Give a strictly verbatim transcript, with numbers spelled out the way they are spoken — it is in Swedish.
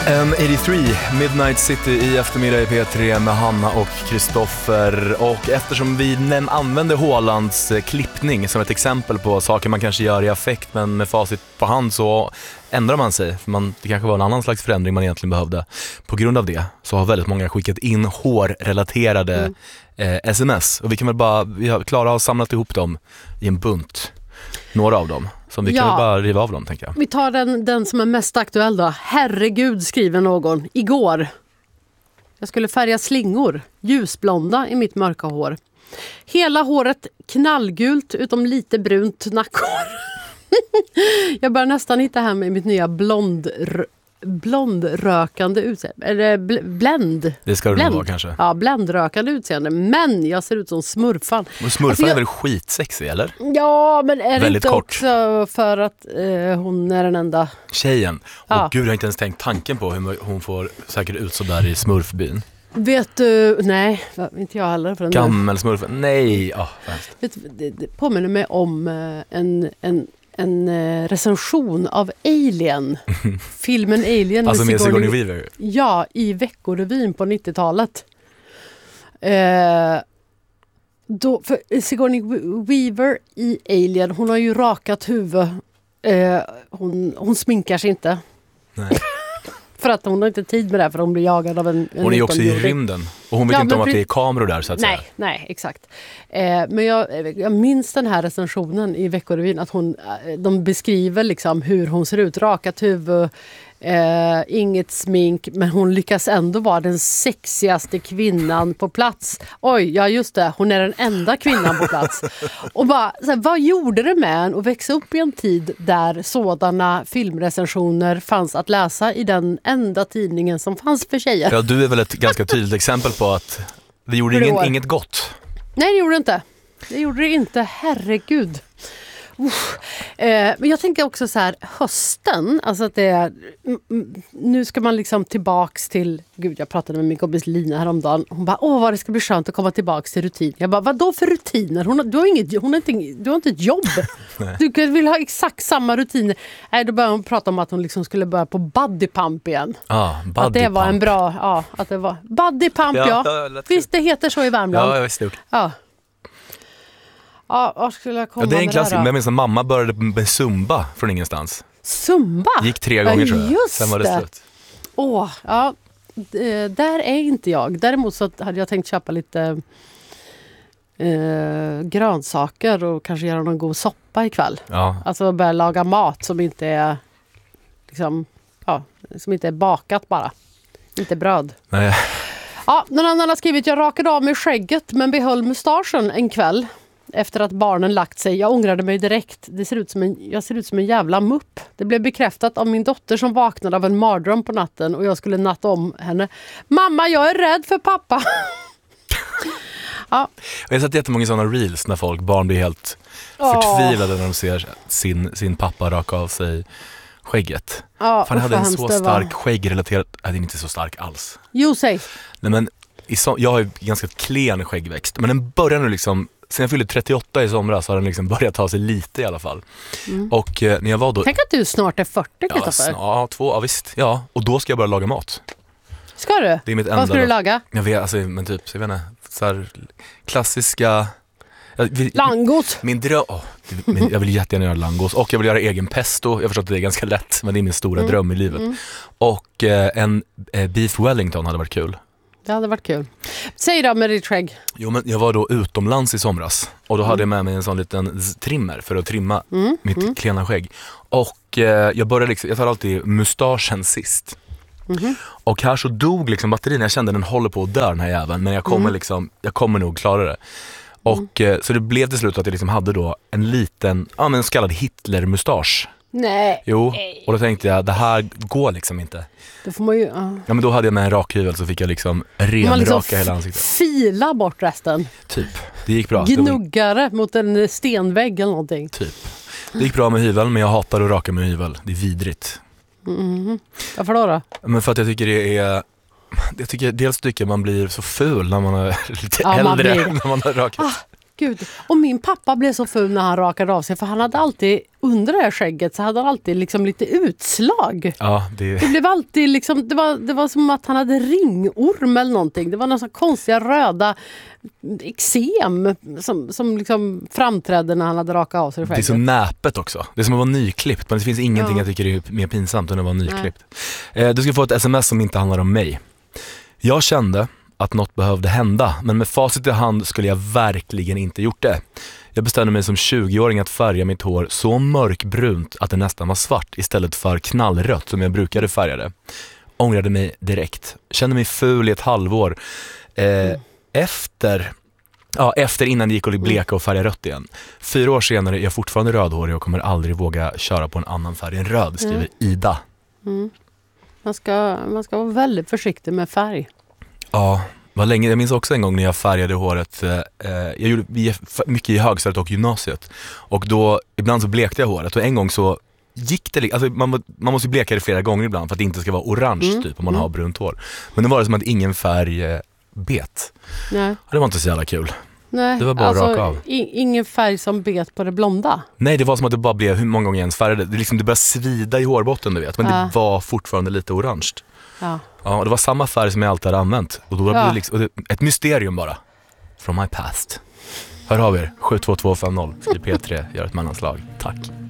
M åttiotre, Midnight City i eftermiddag i P tre med Hanna och Kristoffer. Och eftersom vi använder Haalands klippning som ett exempel på saker man kanske gör i affekt, men med facit på hand så ändrar man sig. För man, det kanske var en annan slags förändring man egentligen behövde. På grund av det så har väldigt många skickat in hårrelaterade mm. eh, sms. Och vi kan väl bara, vi har Klara har samlat ihop dem i en bunt. Några av dem. Som vi ja. kan bara riva av dem, tänker jag. Vi tar den, den som är mest aktuell då. Herregud, skriver någon. Igår. Jag skulle färga slingor. Ljusblonda i mitt mörka hår. Hela håret knallgult utom lite brunt nackhår. Jag börjar nästan hitta hem i mitt nya blond... blondrökande utseende. Eller bl- blend. Det ska du blend. nog vara kanske. Ja, bländrökande utseende. Men jag ser ut som smurfan. Men smurfan alltså, jag... är väl skitsexig, eller? Ja, men är det väldigt inte kort. Också för att eh, hon är den enda... Tjejen. Ja. Och gud, jag har inte ens tänkt tanken på hur hon får säkert ut så där i smurfbyn. Vet du... Nej, inte jag heller. För den Gammel smurf. Nej. Oh, vet du, det, det påminner mig om eh, en... en en eh, recension av Alien. Filmen Alien. Alltså med Sigourney Weaver? Ja, i Veckorevyn på nittiotalet. Eh, då, för Sigourney Weaver i Alien, hon har ju rakat huvud. Eh, hon, hon sminkar sig inte. Nej. För att hon har inte tid med det, för hon blir jagad av en... en hon är ju också i rymden. Och hon vet ja, inte om att det är kameror där, så att nej, säga. Nej, exakt. Eh, men jag, jag minns den här recensionen i Veckorevyn, att hon, de beskriver liksom hur hon ser ut. Rakat huvud, eh, inget smink, men hon lyckas ändå vara den sexigaste kvinnan på plats. Oj, ja just det, hon är den enda kvinnan på plats. Och bara, så här, vad gjorde det med en att växa upp i en tid där sådana filmrecensioner fanns att läsa i den enda tidningen som fanns för tjejer? Ja, du är väl ett ganska tydligt exempel på att det gjorde ingen, inget gott. Nej, det gjorde det inte. Det gjorde det inte, herregud. Eh, men jag tänker också så här, hösten, alltså att det är, m- nu ska man liksom tillbaks till, gud jag pratade med min kompis Lina häromdagen, hon bara, åh vad det ska bli skönt att komma tillbaks till rutin. Jag bara, vad då för rutiner? Hon har, du, har inget, hon har inte, du har inte ett jobb. Du vill ha exakt samma rutiner. Nej, då började hon prata om att hon liksom skulle börja på body pump igen. Ah, body att det var pump. en bra, ja, att det var body pump, ja. ja. Visst, det heter så i Värmland. Ja, jag visste det. Ja. Ja, var skulle jag komma ja, det är en klassiker. Men jag minns att mamma började med zumba från ingenstans. Zumba? Gick tre gånger ja, tror jag. Just Sen var det, det. slut. Åh, ja. D- där är inte jag. Däremot så hade jag tänkt köpa lite eh, grönsaker och kanske göra någon god soppa ikväll. Ja. Alltså börja laga mat som inte är liksom, ja, som inte är bakat bara. Inte bröd. Nej. Ja, någon annan har skrivit, jag rakade av mig skägget men behöll mustaschen en kväll. Efter att barnen lagt sig. Jag ångrade mig direkt. Det ser ut som en, jag ser ut som en jävla mupp. Det blev bekräftat av min dotter som vaknade av en mardröm på natten och jag skulle natta om henne. Mamma, jag är rädd för pappa. Ja. Jag har sett jättemånga sådana reels när folk, barn blir helt oh. förtvivlade när de ser sin, sin pappa raka av sig skägget. Ja, Fan, jag hade en så stark var... skäggrelaterad... Nej, det är inte så stark alls. Jo, säg. Nej, men i so- jag har ju ganska klen skäggväxt. Men den börjar nu liksom... Sen jag fyllde trettioåtta i somras så har den liksom börjat ta sig lite i alla fall. Mm. Och eh, när jag var då... Tänk att du snart är fyrtio, Kristoffer. Ja, ja, två, ja visst. Ja, och då ska jag börja laga mat. Ska du? Det är mitt Vad enda ska du då. laga? Jag vet, alltså, men typ, så jag vet inte, så här, klassiska... Jag, vi, langos. Min dröm... Oh, min, jag vill jättegärna göra langos. Och jag vill göra egen pesto. Jag förstår att det är ganska lätt, men det är min stora mm. dröm i livet. Mm. Och eh, en eh, beef wellington hade varit kul. Det hade varit kul. Säg då med ditt skägg. Jo, men jag var då utomlands i somras. Och då mm. hade jag med mig en sån liten trimmer för att trimma mm. mitt mm. klena skägg. Och eh, jag började liksom, jag tar alltid mustaschen sist. Mm-hmm. Och här så dog liksom batterin. Jag kände den håller på att dö, den här jäveln. Men jag kommer mm. liksom, jag kommer nog klara det. Och mm. så det blev till slut att jag liksom hade då en liten, ja men en så kallad Hitler-mustasch. Nej. Jo, och då tänkte jag, det här går liksom inte. Då får man ju... Uh. Ja, men då hade jag med en rakhyvel så fick jag liksom renraka liksom f- hela ansiktet. Fila bort resten. Typ, det gick bra. Gnuggare mot en stenvägg eller någonting. Typ. Det gick bra med hyvel, men jag hatar att raka med hyvel. Det är vidrigt. Mm-hmm. Varför då då? Men för att jag tycker det är... Jag tycker dels tycker man blir så ful när man är lite ja, äldre man blir... när man har rakat. Ah, Gud. Och min pappa blev så ful när han rakade av sig, för han hade alltid, under det här skägget så hade han alltid liksom lite utslag. Ja, det... det blev alltid liksom, det var, det var som att han hade ringorm eller någonting. Det var några så konstiga röda eksem som, som liksom framträdde när han hade rakat av sig det skägget. Det är så näpet också. Det är som att vara nyklippt, men det finns ingenting ja. jag tycker är mer pinsamt än att vara nyklippt. Eh, du ska få ett sms som inte handlar om mig. Jag kände att något behövde hända, men med facit i hand skulle jag verkligen inte gjort det. Jag bestämde mig som tjugoåring att färga mitt hår så mörkbrunt att det nästan var svart istället för knallrött som jag brukade färga det. Ångrade mig direkt. Kände mig ful i ett halvår. Eh, mm. Efter... Ja, efter innan det gick att bleka och färga rött igen. Fyra år senare är jag fortfarande rödhårig och kommer aldrig våga köra på en annan färg än röd, skriver mm. Ida. Mm. Man ska, man ska vara väldigt försiktig med färg. Ja, var länge. Jag minns också en gång när jag färgade håret. Eh, jag gjorde mycket i högstadiet och gymnasiet. Och då, ibland så blekte jag håret. Och en gång så gick det, alltså man, man måste bleka det flera gånger ibland för att det inte ska vara orange mm. typ om man mm. har brunt hår. Men det var det som att ingen färg eh, bet. Nej. Och det var inte så jävla kul. Nej, det var bara alltså, raka av. I, ingen färg som bet på det blonda. Nej, det var som att det bara blev hur många gånger ens färgade. Det, liksom, det började svida i hårbotten, du vet. Men ja. det var fortfarande lite orange. Ja. Ja, det var samma färg som jag alltid hade använt. Och då var det, ja. liksom, och det ett mysterium bara. From my past. Hör av er, sju två två fem noll. P tre gör ett mellanslag. Tack.